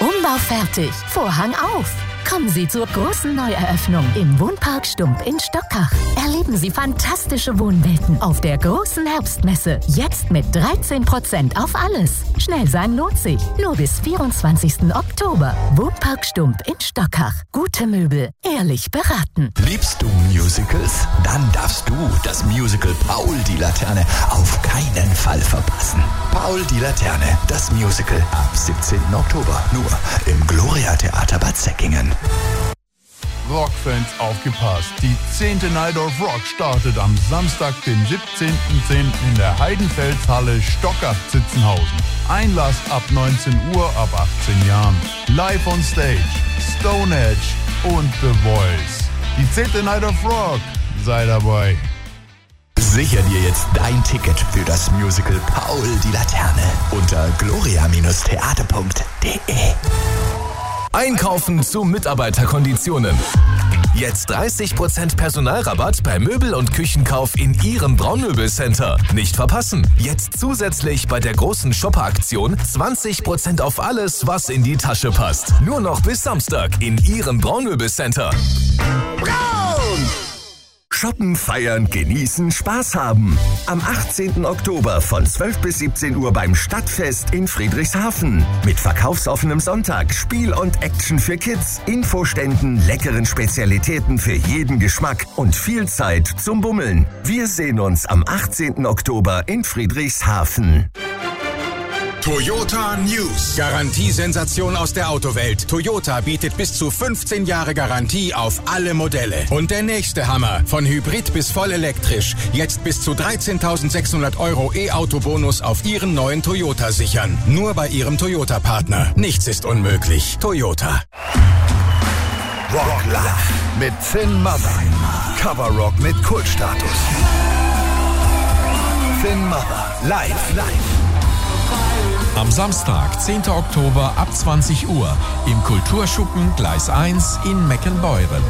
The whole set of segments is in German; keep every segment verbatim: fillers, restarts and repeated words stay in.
Umbau fertig. Vorhang auf. Kommen Sie zur großen Neueröffnung im Wohnpark Stump in Stockach. Erleben Sie fantastische Wohnwelten auf der großen Herbstmesse. Jetzt mit dreizehn Prozent auf alles. Schnell sein lohnt sich. Nur bis vierundzwanzigsten Oktober. Wohnpark Stump in Stockach. Gute Möbel. Ehrlich beraten. Liebst du Musicals? Dann darfst du das Musical Paul die Laterne auf keinen Fall verpassen. Paul die Laterne, das Musical ab siebzehnten Oktober. Nur im Gloria Theater Bad Säckingen. Rockfans aufgepasst. Die zehnte Night of Rock startet am Samstag, den siebzehnten zehnten in der Heidenfelshalle Stockach-Zitzenhausen. Einlass ab neunzehn Uhr, ab achtzehn Jahren. Live on Stage, Stone Edge und The Voice. Die zehnte Night of Rock. Sei dabei. Sicher dir jetzt dein Ticket für das Musical Paul die Laterne unter gloria theater punkt de. Einkaufen zu Mitarbeiterkonditionen. Jetzt dreißig Prozent Personalrabatt bei Möbel- und Küchenkauf in Ihrem Braunmöbelcenter. Nicht verpassen. Jetzt zusätzlich bei der großen Shopper-Aktion zwanzig Prozent auf alles, was in die Tasche passt. Nur noch bis Samstag in Ihrem Braunmöbelcenter. Braun! Shoppen, feiern, genießen, Spaß haben. Am achtzehnten Oktober von zwölf bis siebzehn Uhr beim Stadtfest in Friedrichshafen. Mit verkaufsoffenem Sonntag, Spiel und Action für Kids, Infoständen, leckeren Spezialitäten für jeden Geschmack und viel Zeit zum Bummeln. Wir sehen uns am achtzehnten Oktober in Friedrichshafen. Toyota News. Garantiesensation aus der Autowelt. Toyota bietet bis zu fünfzehn Jahre Garantie auf alle Modelle. Und der nächste Hammer. Von Hybrid bis voll elektrisch. Jetzt bis zu dreizehntausendsechshundert Euro E-Auto-Bonus auf Ihren neuen Toyota sichern. Nur bei Ihrem Toyota-Partner. Nichts ist unmöglich. Toyota. Rock Live mit Finn Mother. Cover Rock mit Kultstatus. Finn Mother. Live. Live. Am Samstag, zehnten Oktober ab zwanzig Uhr im Kulturschuppen Gleis eins in Meckenbeuren.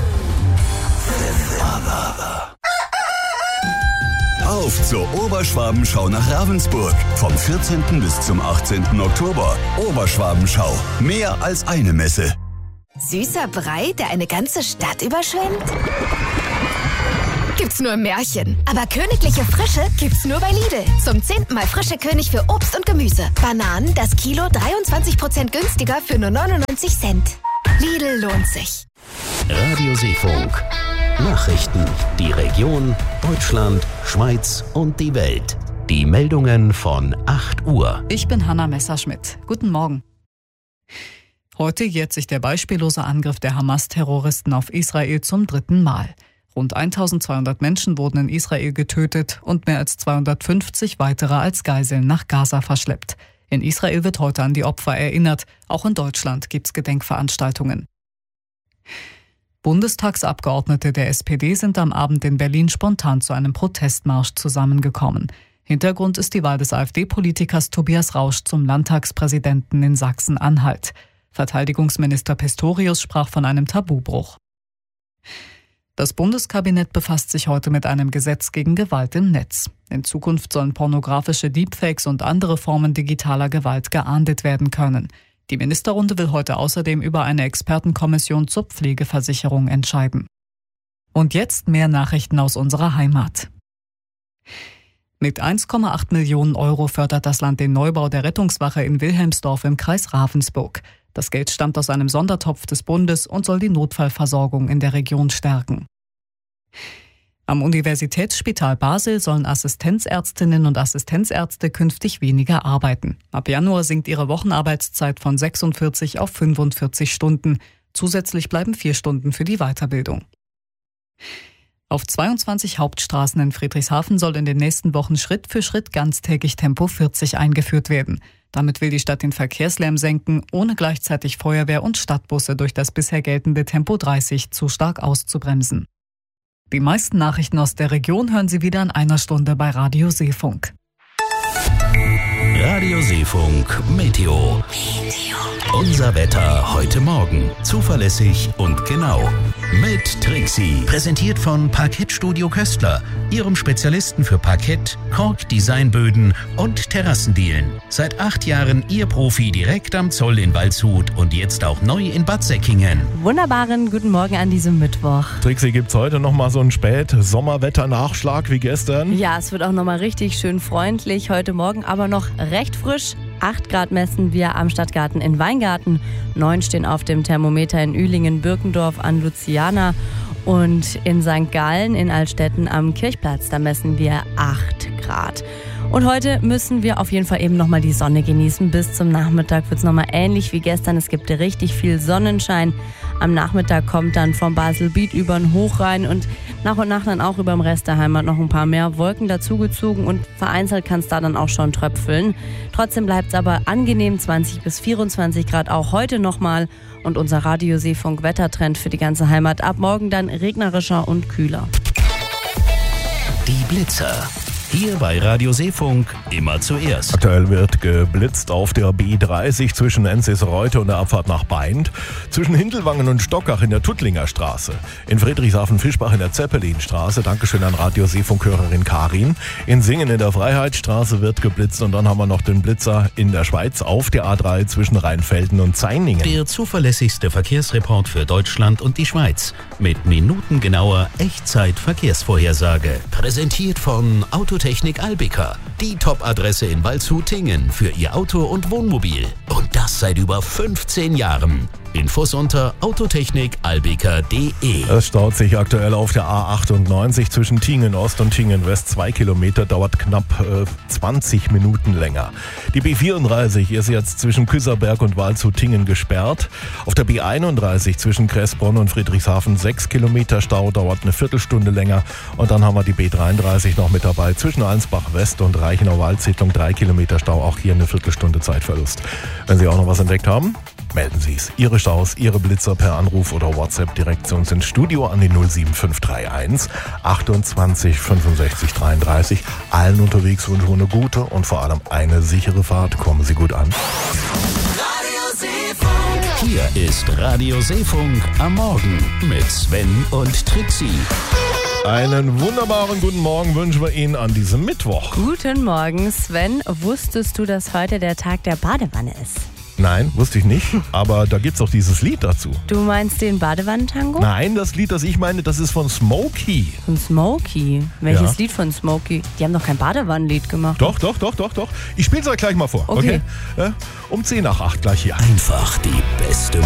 Auf zur Oberschwabenschau nach Ravensburg. Vom vierzehnten bis zum achtzehnten Oktober. Oberschwabenschau. Mehr als eine Messe. Süßer Brei, der eine ganze Stadt überschwemmt? Gibt's nur im Märchen. Aber königliche Frische gibt's nur bei Lidl. Zum zehnten Mal frische König für Obst und Gemüse. Bananen das Kilo dreiundzwanzig Prozent günstiger für nur neunundneunzig Cent. Lidl lohnt sich. Radio Seefunk. Nachrichten. Die Region, Deutschland, Schweiz und die Welt. Die Meldungen von acht Uhr. Ich bin Hanna Messerschmidt. Guten Morgen. Heute jährt sich der beispiellose Angriff der Hamas-Terroristen auf Israel zum dritten Mal. Rund eintausendzweihundert Menschen wurden in Israel getötet und mehr als zweihundertfünfzig weitere als Geiseln nach Gaza verschleppt. In Israel wird heute an die Opfer erinnert. Auch in Deutschland gibt es Gedenkveranstaltungen. Bundestagsabgeordnete der S P D sind am Abend in Berlin spontan zu einem Protestmarsch zusammengekommen. Hintergrund ist die Wahl des AfD-Politikers Tobias Rausch zum Landtagspräsidenten in Sachsen-Anhalt. Verteidigungsminister Pistorius sprach von einem Tabubruch. Das Bundeskabinett befasst sich heute mit einem Gesetz gegen Gewalt im Netz. In Zukunft sollen pornografische Deepfakes und andere Formen digitaler Gewalt geahndet werden können. Die Ministerrunde will heute außerdem über eine Expertenkommission zur Pflegeversicherung entscheiden. Und jetzt mehr Nachrichten aus unserer Heimat. Mit eins Komma acht Millionen Euro fördert das Land den Neubau der Rettungswache in Wilhelmsdorf im Kreis Ravensburg. Das Geld stammt aus einem Sondertopf des Bundes und soll die Notfallversorgung in der Region stärken. Am Universitätsspital Basel sollen Assistenzärztinnen und Assistenzärzte künftig weniger arbeiten. Ab Januar sinkt ihre Wochenarbeitszeit von sechsundvierzig auf fünfundvierzig Stunden. Zusätzlich bleiben vier Stunden für die Weiterbildung. Auf zweiundzwanzig Hauptstraßen in Friedrichshafen soll in den nächsten Wochen Schritt für Schritt ganztägig Tempo vierzig eingeführt werden. Damit will die Stadt den Verkehrslärm senken, ohne gleichzeitig Feuerwehr und Stadtbusse durch das bisher geltende Tempo dreißig zu stark auszubremsen. Die meisten Nachrichten aus der Region hören Sie wieder in einer Stunde bei Radio Seefunk. Radio Seefunk Meteo. Unser Wetter heute Morgen. Zuverlässig und genau. Mit Trixie. Präsentiert von Parkettstudio Köstler. Ihrem Spezialisten für Parkett, Kork-Designböden und Terrassendielen. Seit acht Jahren Ihr Profi direkt am Zoll in Waldshut und jetzt auch neu in Bad Säckingen. Wunderbaren guten Morgen an diesem Mittwoch. Trixie, gibt's heute nochmal so einen Spät-Sommerwetter-Nachschlag wie gestern? Ja, es wird auch nochmal richtig schön freundlich heute Morgen, aber noch recht frisch. acht Grad messen wir am Stadtgarten in Weingarten. neun stehen auf dem Thermometer in Ühlingen, Birkendorf an Luciana. Und in Sankt Gallen in Altstetten am Kirchplatz, da messen wir acht Grad. Und heute müssen wir auf jeden Fall eben nochmal die Sonne genießen. Bis zum Nachmittag wird es nochmal ähnlich wie gestern. Es gibt richtig viel Sonnenschein. Am Nachmittag kommt dann vom Baselbiet über den Hochrhein und nach und nach dann auch über dem Rest der Heimat noch ein paar mehr Wolken dazugezogen und vereinzelt kann es da dann auch schon tröpfeln. Trotzdem bleibt es aber angenehm, zwanzig bis vierundzwanzig Grad auch heute nochmal. Und unser Radio-Seefunk-Wettertrend für die ganze Heimat ab morgen dann regnerischer und kühler. Die Blitzer. Hier bei Radio Seefunk immer zuerst. Aktuell wird geblitzt auf der B dreißig zwischen Enze's-Reutte und der Abfahrt nach Beint, zwischen Hindelwangen und Stockach in der Tuttlinger Straße, in Friedrichshafen-Fischbach in der Zeppelinstraße, Dankeschön an Radio Seefunk-Hörerin Karin, in Singen in der Freiheitsstraße wird geblitzt und dann haben wir noch den Blitzer in der Schweiz auf der A drei zwischen Rheinfelden und Zainingen. Der zuverlässigste Verkehrsreport für Deutschland und die Schweiz mit minutengenauer Echtzeit-Verkehrsvorhersage. Präsentiert von Auto Technik Albica, die Top-Adresse in Waldshut-Tingen für Ihr Auto und Wohnmobil. Und das seit über fünfzehn Jahren. Infos unter autotechnik albica punkt de. Es staut sich aktuell auf der A achtundneunzig zwischen Tingen Ost und Tingen West. Zwei Kilometer, dauert knapp äh, zwanzig Minuten länger. Die B vierunddreißig ist jetzt zwischen Küsserberg und Waldshut-Tingen gesperrt. Auf der B einunddreißig zwischen Kressbronn und Friedrichshafen sechs Kilometer Stau, dauert eine Viertelstunde länger. Und dann haben wir die B dreiunddreißig noch mit dabei zwischen Allensbach West und Reichenau-Waldsiedlung. Drei Kilometer Stau, auch hier eine Viertelstunde Zeitverlust. Wenn Sie auch noch was entdeckt haben, melden Sie es. Ihre Staus, Ihre Blitzer per Anruf oder WhatsApp direkt zu uns ins Studio an die null sieben fünf drei eins achtundzwanzig fünfundsechzig dreiunddreißig. Allen unterwegs wünschen wir eine gute und vor allem eine sichere Fahrt. Kommen Sie gut an. Radio Seefunk. Hier ist Radio Seefunk am Morgen mit Sven und Trixie. Einen wunderbaren guten Morgen wünschen wir Ihnen an diesem Mittwoch. Guten Morgen, Sven. Wusstest du, dass heute der Tag der Badewanne ist? Nein, wusste ich nicht, aber da gibt's auch dieses Lied dazu. Du meinst den Badewannentango? Nein, das Lied, das ich meine, das ist von Smokey. Von Smokey? Welches Ja. Lied von Smokey? Die haben doch kein Badewannenlied gemacht. Doch, doch, doch, doch, doch. Ich spiel's euch gleich mal vor, okay? Okay. Ja, um zehn nach acht gleich hier. Einfach die beste